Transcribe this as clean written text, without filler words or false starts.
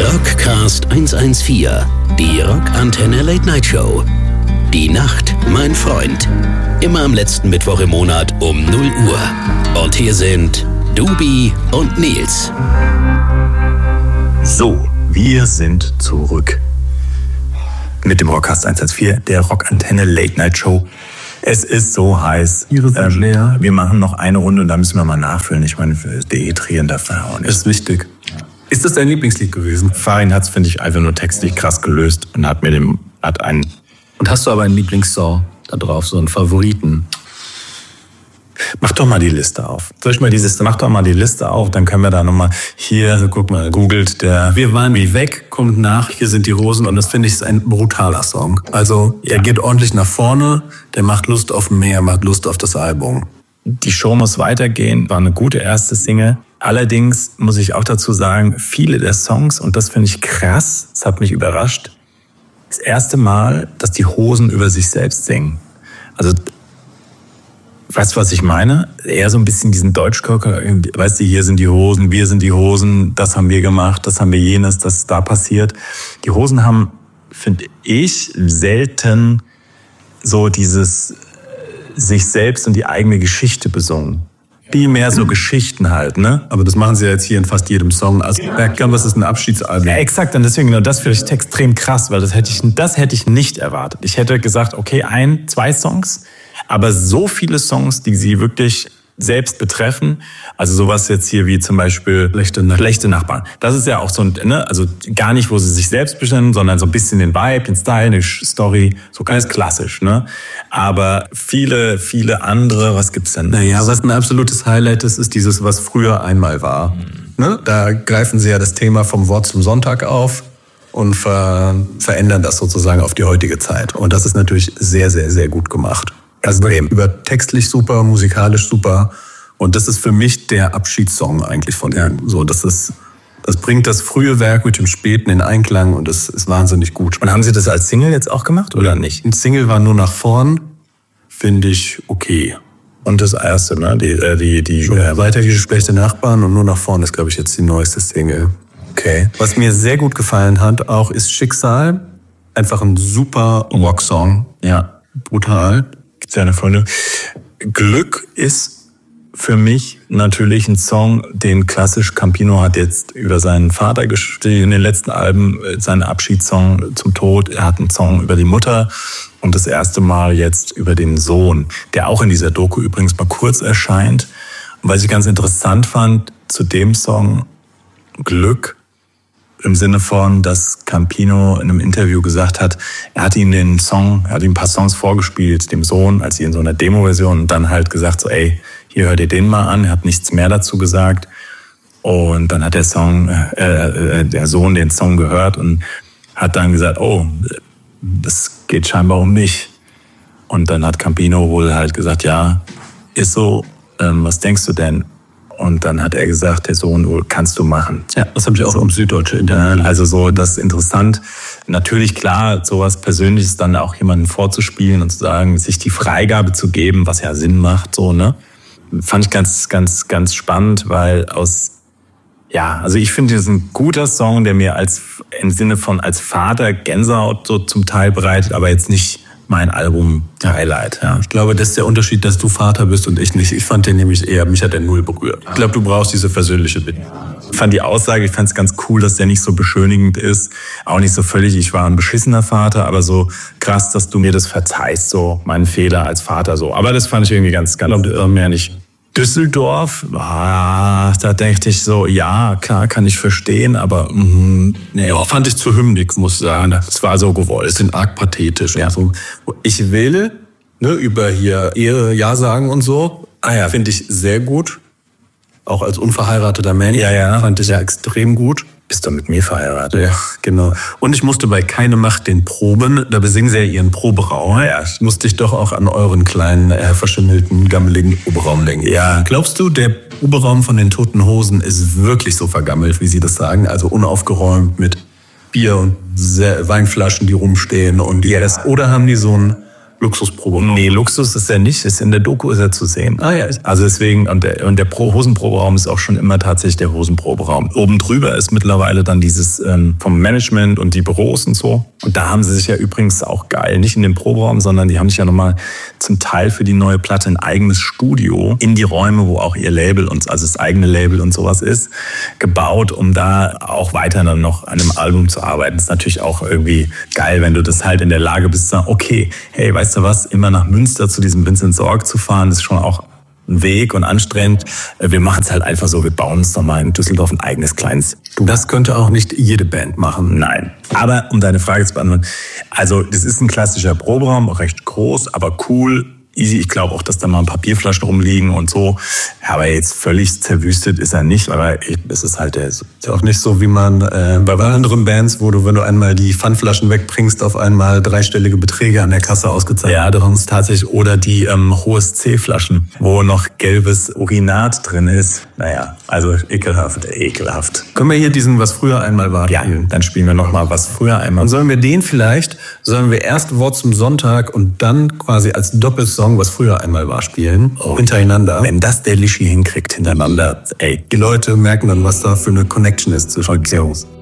Rockcast 114, die Rockantenne Late Night Show. Die Nacht, mein Freund. Immer am letzten Mittwoch im Monat um 0 Uhr. Und hier sind Dubi und Nils. So, wir sind zurück mit dem Rockcast 114, der Rockantenne Late Night Show. Es ist so heiß. Wir machen noch eine Runde und da müssen wir mal nachfüllen. Ich meine, für Dehydrieren darf man auch nicht. Das ist wichtig. Ist das dein Lieblingslied gewesen? Farin hat es, finde ich, einfach nur textlich krass gelöst und hat einen. Und hast du aber einen Lieblingssong da drauf, so einen Favoriten? Mach doch mal die Liste auf. Mach doch mal die Liste auf, dann können wir da nochmal, hier, guck mal, googelt der Wir waren wie weg, kommt nach, hier sind die Rosen und das finde ich ist ein brutaler Song. Also, er geht ordentlich nach vorne, der macht Lust auf mehr, macht Lust auf das Album. Die Show muss weitergehen, war eine gute erste Single. Allerdings muss ich auch dazu sagen, viele der Songs, und das finde ich krass, das hat mich überrascht, das erste Mal, dass die Hosen über sich selbst singen. Also, weißt du, was ich meine? Eher so ein bisschen diesen Deutschkörper, weißt du, hier sind die Hosen, wir sind die Hosen, das haben wir gemacht, das haben wir jenes, das ist da passiert. Die Hosen haben, finde ich, selten so dieses sich selbst und die eigene Geschichte besungen. Viel mehr so Geschichten halt, ne? Aber das machen sie ja jetzt hier in fast jedem Song. Also Bergcampus ist ein Abschiedsalbum. Ja, exakt. Und deswegen, das finde ich extrem krass, weil das hätte ich nicht erwartet. Ich hätte gesagt, okay, 2 Songs, aber so viele Songs, die sie wirklich selbst betreffen. Also sowas jetzt hier wie zum Beispiel Schlechte Nachbarn. Das ist ja auch so ein, ne, also gar nicht, wo sie sich selbst bestimmen, sondern so ein bisschen den Vibe, den Style, eine Story, so ganz klassisch, ne? Aber viele, viele andere, was gibt's denn? Naja, was ein absolutes Highlight ist dieses, was früher einmal war. Ne? Da greifen sie ja das Thema vom Wort zum Sonntag auf und verändern das sozusagen auf die heutige Zeit. Und das ist natürlich sehr, sehr, sehr gut gemacht. Also über textlich super, musikalisch super. Und das ist für mich der Abschiedssong eigentlich von ihm. So, das bringt das frühe Werk mit dem späten in Einklang und das ist wahnsinnig gut. Und haben Sie das als Single jetzt auch gemacht oder nicht? Ein Single war nur nach vorn, finde ich okay. Und das erste, ne? Weiter die Schlechte Nachbarn und nur nach vorn ist, glaube ich, jetzt die neueste Single. Okay. Was mir sehr gut gefallen hat auch, ist Schicksal. Einfach ein super Rocksong. Ja. Brutal. Gibt's ja eine Freundin. Glück ist für mich natürlich ein Song, den klassisch Campino hat jetzt über seinen Vater geschrieben, in den letzten Alben, seinen Abschiedssong zum Tod. Er hat einen Song über die Mutter und das erste Mal jetzt über den Sohn, der auch in dieser Doku übrigens mal kurz erscheint. Und was ich ganz interessant fand zu dem Song Glück, im Sinne von, dass Campino in einem Interview gesagt hat, er hat ihm ein paar Songs vorgespielt, dem Sohn, als sie in so einer Demo-Version und dann halt gesagt so, ey, hier hört ihr den mal an, er hat nichts mehr dazu gesagt. Und dann hat der Sohn den Song gehört und hat dann gesagt, oh, das geht scheinbar um mich. Und dann hat Campino wohl halt gesagt, ja, ist so, was denkst du denn? Und dann hat er gesagt, der Sohn, kannst du machen. Ja, das habe ich auch im Süddeutsche Internet. Also so, das ist interessant. Natürlich, klar, sowas Persönliches dann auch jemandem vorzuspielen und zu sagen, sich die Freigabe zu geben, was ja Sinn macht, so, ne? Fand ich ganz, ganz, ganz spannend, weil also ich finde, das ist ein guter Song, der mir im Sinne von als Vater Gänsehaut so zum Teil bereitet, aber jetzt nicht mein Album-Highlight. Ja. Ich glaube, das ist der Unterschied, dass du Vater bist und ich nicht. Ich fand den nämlich mich hat der null berührt. Ich glaube, du brauchst diese versöhnliche Bitte. Ich fand es ganz cool, dass der nicht so beschönigend ist. Auch nicht so völlig, ich war ein beschissener Vater, aber so krass, dass du mir das verzeihst, so meinen Fehler als Vater so. Aber das fand ich irgendwie ganz, ganz mehr nicht. Düsseldorf, da dachte ich so, ja, klar, kann ich verstehen, aber fand ich zu hymnig, muss ich sagen. Das war so gewollt. Das sind arg pathetisch. Ja. So. Ich will, über hier Ehe, Ja sagen und so, finde ich sehr gut. Auch als unverheirateter Mensch. Ja. Fand ich ja extrem gut. Bist du mit mir verheiratet? Ja, genau. Und ich musste bei Keine Macht den Proben, da besingen sie ja ihren Proberaum. Ja, musste ich doch auch an euren kleinen, verschimmelten, gammeligen Proberaum denken. Ja. Glaubst du, der Proberaum von den Toten Hosen ist wirklich so vergammelt, wie sie das sagen? Also unaufgeräumt mit Bier und Weinflaschen, die rumstehen und oder haben die so ein Luxusproberaum. Nee, Luxus ist er nicht. In der Doku ist er zu sehen. Ah ja. Also deswegen, und der Hosenproberaum ist auch schon immer tatsächlich der Hosenproberaum. Oben drüber ist mittlerweile dann dieses vom Management und die Büros und so. Und da haben sie sich ja übrigens auch geil, nicht in dem Proberaum, sondern die haben sich ja nochmal zum Teil für die neue Platte ein eigenes Studio in die Räume, wo auch ihr Label und also das eigene Label und sowas ist, gebaut, um da auch weiter dann noch an einem Album zu arbeiten. Das ist natürlich auch irgendwie geil, wenn du das halt in der Lage bist, zu sagen, okay, hey, weißt du was, immer nach Münster zu diesem Vincent Sorg zu fahren, ist schon auch ein Weg und anstrengend. Wir machen es halt einfach so, wir bauen uns nochmal in Düsseldorf ein eigenes kleines. Das könnte auch nicht jede Band machen. Nein. Aber um deine Frage zu beantworten, also das ist ein klassischer Proberaum, recht groß, aber cool. Easy. Ich glaube auch, dass da mal ein paar Bierflaschen rumliegen und so. Aber jetzt völlig zerwüstet ist er nicht, aber es ist halt der. Ist auch nicht so, wie man bei anderen Bands, wo du, wenn du einmal die Pfandflaschen wegbringst, auf einmal dreistellige Beträge an der Kasse ausgezahlt. Ja, das ist tatsächlich. Oder die hohes C-Flaschen, wo noch gelbes Urinat drin ist. Naja, also ekelhaft. Können wir hier diesen Was früher einmal war spielen? Ja, dann spielen wir nochmal Was früher einmal. Und sollen wir erst Wort zum Sonntag und dann quasi als Doppelsong Was früher einmal war spielen, hintereinander. Wenn das der Lischi hinkriegt hintereinander, die Leute merken dann, was da für eine Connection ist zwischen uns.